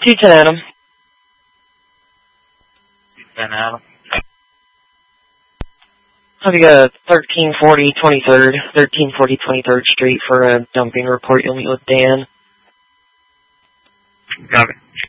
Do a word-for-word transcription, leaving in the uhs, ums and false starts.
two ten Adam. two ten Adam. Have you got a thirteen forty twenty-third, thirteen forty twenty-third Street for a dumping report? You'll meet with Dan. Copy.